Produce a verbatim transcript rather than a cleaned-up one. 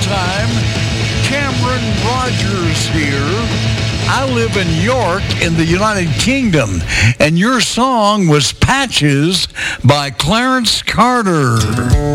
time. Cameron Rogers here. I live in York in the United Kingdom, and your song was Patches by Clarence Carter.